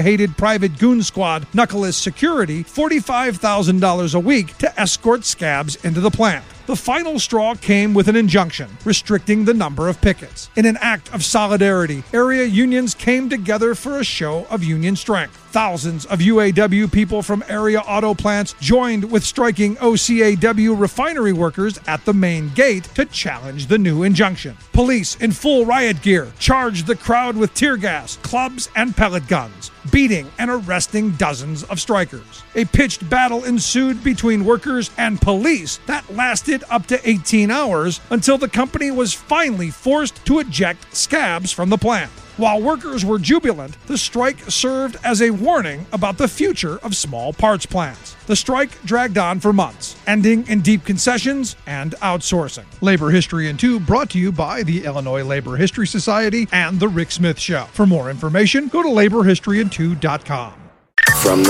hated private goon squad, Knuckle's Security, $45,000 a week to escort scabs into the plant. The final straw came with an injunction restricting the number of pickets. In an act of solidarity, area unions came together for a show of union strength. Thousands of UAW people from area auto plants joined with striking OCAW refinery workers at the main gate to challenge the new injunction. Police in full riot gear charged the crowd with tear gas, clubs, and pellet guns, beating and arresting dozens of strikers. A pitched battle ensued between workers and police that lasted up to 18 hours until the company was finally forced to eject scabs from the plant. While workers were jubilant, the strike served as a warning about the future of small parts plants. The strike dragged on for months, ending in deep concessions and outsourcing. Labor History in 2 brought to you by the Illinois Labor History Society and The Rick Smith Show. For more information, go to laborhistoryin2.com. From